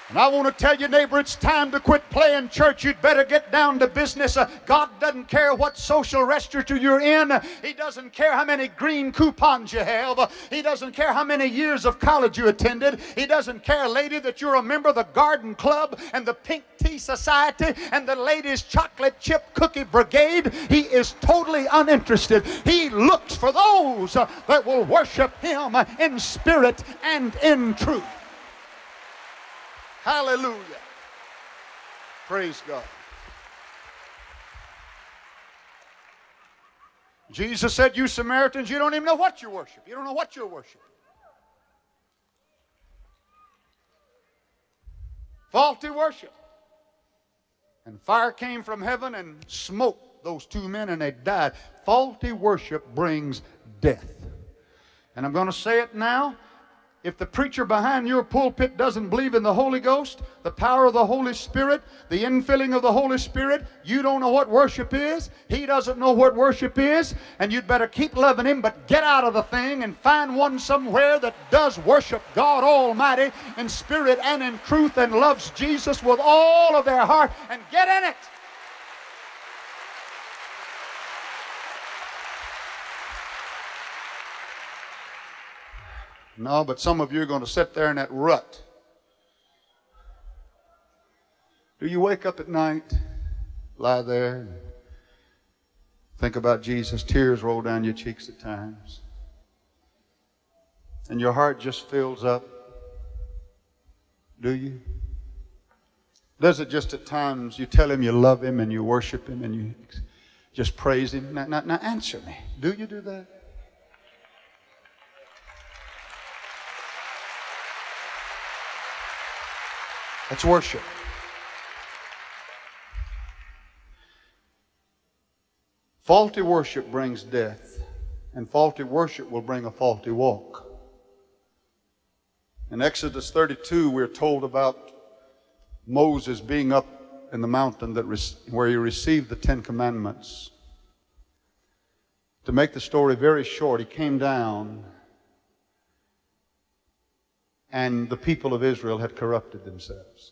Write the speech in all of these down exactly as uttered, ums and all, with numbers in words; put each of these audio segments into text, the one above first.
And I want to tell you, neighbor, it's time to quit playing church. You'd better get down to business. Uh, God doesn't care what social restaurant you're in. He doesn't care how many green coupons you have. Uh, he doesn't care how many years of college you attended. He doesn't care, lady, that you're a member of the Garden Club and the Pink Tea Society and the Ladies Chocolate Chip Cookie Brigade. He is totally uninterested. He looks for those uh, that will worship Him uh, in spirit and in truth. Hallelujah. Praise God. Jesus said, you Samaritans, you don't even know what you worship. You don't know what you're worshiping. Faulty worship. And fire came from heaven and smoked those two men and they died. Faulty worship brings death. And I'm going to say it now. If the preacher behind your pulpit doesn't believe in the Holy Ghost, the power of the Holy Spirit, the infilling of the Holy Spirit, you don't know what worship is. He doesn't know what worship is. And you'd better keep loving Him, but get out of the thing and find one somewhere that does worship God Almighty in spirit and in truth and loves Jesus with all of their heart and get in it. No, but some of you are going to sit there in that rut. Do you wake up at night, lie there, and think about Jesus, tears roll down your cheeks at times, and your heart just fills up? Do you? Does it just at times you tell Him you love Him and you worship Him and you just praise Him? Now, now, now answer me. Do you do that? That's worship. Faulty worship brings death, and faulty worship will bring a faulty walk. In Exodus thirty-two, we're told about Moses being up in the mountain that where he received the Ten Commandments. To make the story very short, he came down and the people of Israel had corrupted themselves.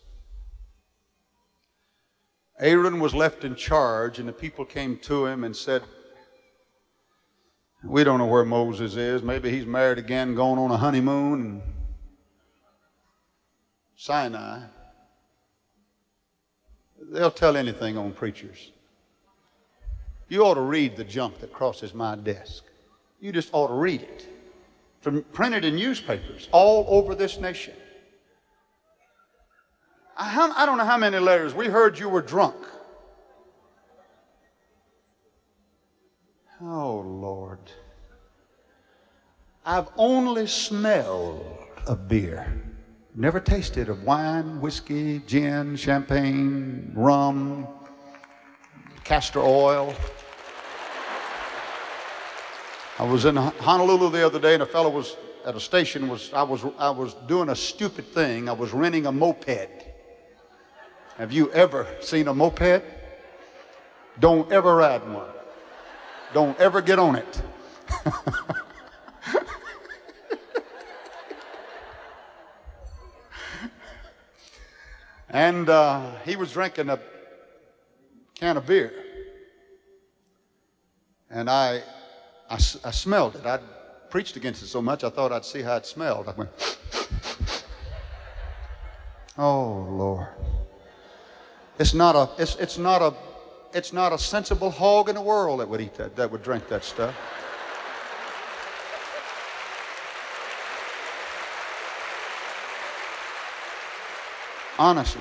Aaron was left in charge, and the people came to him and said, we don't know where Moses is. Maybe he's married again, going on a honeymoon in Sinai. They'll tell anything on preachers. You ought to read the junk that crosses my desk. You just ought to read it. From printed in newspapers all over this nation. I, I don't know how many letters. We heard you were drunk. Oh, Lord. I've only smelled of beer. Never tasted of wine, whiskey, gin, champagne, rum, castor oil. I was in Honolulu the other day, and a fellow was at a station. Was I was I was doing a stupid thing. I was renting a moped. Have you ever seen a moped? Don't ever ride one. Don't ever get on it. And uh, he was drinking a can of beer, and I. I, I smelled it. I'd preached against it so much I thought I'd see how it smelled. I went, oh Lord. It's not a it's it's not a it's not a sensible hog in the world that would eat that, that would drink that stuff. Honestly.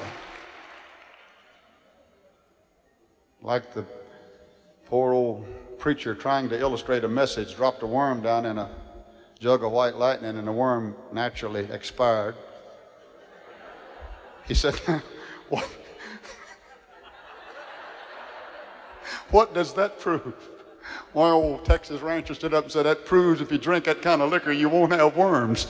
Like the poor old preacher trying to illustrate a message dropped a worm down in a jug of white lightning, and the worm naturally expired. He said, what, what does that prove? One old Texas rancher stood up and said, that proves if you drink that kind of liquor, you won't have worms.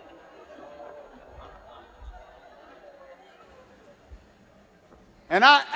And I